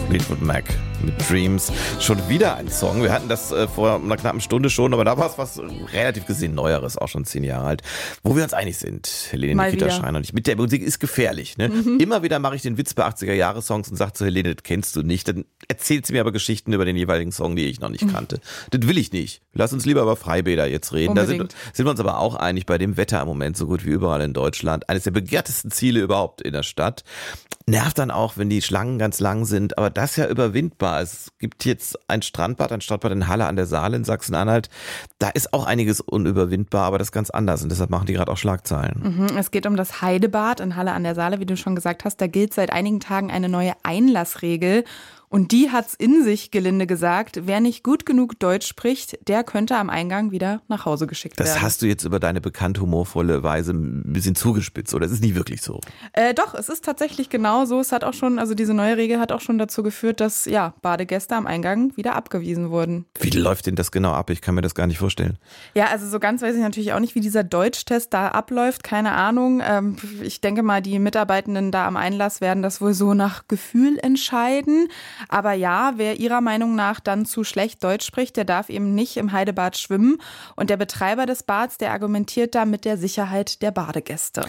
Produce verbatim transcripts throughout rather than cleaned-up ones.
Fleetwood Mac mit Dreams. Schon wieder ein Song. Wir hatten das äh, vor einer knappen Stunde schon, aber da war es was relativ gesehen Neueres, auch schon zehn Jahre alt. Wo wir uns einig sind, Helene Mal Nikita wieder. Scheiner und ich. Mit der Musik ist gefährlich. Ne? Mhm. Immer wieder mache ich den Witz bei achtziger-Jahre-Songs und sage zu Helene, das kennst du nicht. Dann erzählt sie mir aber Geschichten über den jeweiligen Song, die ich noch nicht kannte. Mhm. Das will ich nicht. Lass uns lieber über Freibäder jetzt reden. Unbedingt. Da sind, sind wir uns aber auch einig bei dem Wetter im Moment, so gut wie überall in Deutschland. Eines der begehrtesten Ziele überhaupt in der Stadt. Nervt dann auch, wenn die Schlangen ganz lang sind, aber das ist ja überwindbar. Es gibt jetzt ein Strandbad, ein Strandbad in Halle an der Saale in Sachsen-Anhalt. Da ist auch einiges unüberwindbar, aber das ist ganz anders und deshalb machen die gerade auch Schlagzeilen. Mhm, es geht um das Heidebad in Halle an der Saale, wie du schon gesagt hast. Da gilt seit einigen Tagen eine neue Einlassregel. Und die hat's in sich, gelinde gesagt. Wer nicht gut genug Deutsch spricht, der könnte am Eingang wieder nach Hause geschickt Das werden. Das hast du jetzt über deine bekannt humorvolle Weise ein bisschen zugespitzt, oder? Es ist nicht wirklich so. Äh, doch, es ist tatsächlich genau so. Es hat auch schon, also diese neue Regel hat auch schon dazu geführt, dass ja Badegäste am Eingang wieder abgewiesen wurden. Wie läuft denn das genau ab? Ich kann mir das gar nicht vorstellen. Ja, also so ganz weiß ich natürlich auch nicht, wie dieser Deutschtest da abläuft. Keine Ahnung. Ähm, ich denke mal, die Mitarbeitenden da am Einlass werden das wohl so nach Gefühl entscheiden. Aber ja, wer ihrer Meinung nach dann zu schlecht Deutsch spricht, der darf eben nicht im Heidebad schwimmen. Und der Betreiber des Bads, der argumentiert da mit der Sicherheit der Badegäste.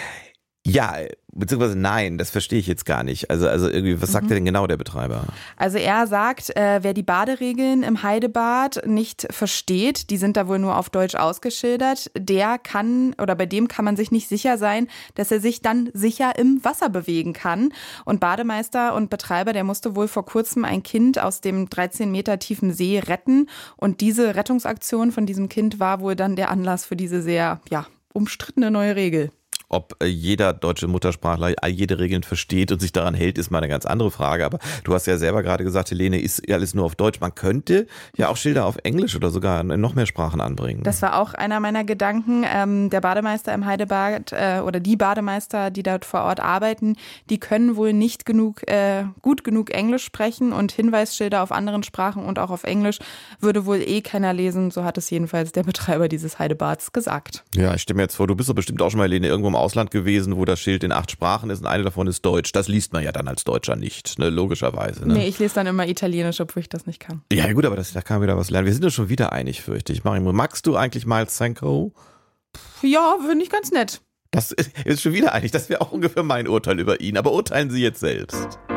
Ja, beziehungsweise nein, das verstehe ich jetzt gar nicht. Also, also irgendwie, was sagt Mhm. der denn genau, der Betreiber? Also er sagt, äh, wer die Baderegeln im Heidebad nicht versteht, die sind da wohl nur auf Deutsch ausgeschildert, der kann oder bei dem kann man sich nicht sicher sein, dass er sich dann sicher im Wasser bewegen kann. Und Bademeister und Betreiber, der musste wohl vor kurzem ein Kind aus dem dreizehn Meter tiefen See retten. Und diese Rettungsaktion von diesem Kind war wohl dann der Anlass für diese sehr, ja, umstrittene neue Regel. Ob äh, jeder deutsche Muttersprachler all jede Regeln versteht und sich daran hält, ist mal eine ganz andere Frage. Aber du hast ja selber gerade gesagt, Helene, ist alles nur auf Deutsch. Man könnte ja auch Schilder auf Englisch oder sogar in noch mehr Sprachen anbringen. Das war auch einer meiner Gedanken. Ähm, der Bademeister im Heidebad äh, oder die Bademeister, die dort vor Ort arbeiten, die können wohl nicht genug, äh, gut genug Englisch sprechen und Hinweisschilder auf anderen Sprachen und auch auf Englisch würde wohl eh keiner lesen. So hat es jedenfalls der Betreiber dieses Heidebads gesagt. Ja, ich stelle mir jetzt vor, du bist doch bestimmt auch schon mal, Helene, irgendwo im Ausland gewesen, wo das Schild in acht Sprachen ist und eine davon ist Deutsch. Das liest man ja dann als Deutscher nicht, ne? Logischerweise. Ne? Nee, ich lese dann immer Italienisch, obwohl ich das nicht kann. Ja gut, aber das, da kann man wieder was lernen. Wir sind uns schon wieder einig, fürchte ich. Marimo, magst du eigentlich Miles Sanko? Ja, finde ich ganz nett. Das ist schon wieder einig. Das wäre auch ungefähr mein Urteil über ihn. Aber urteilen Sie jetzt selbst.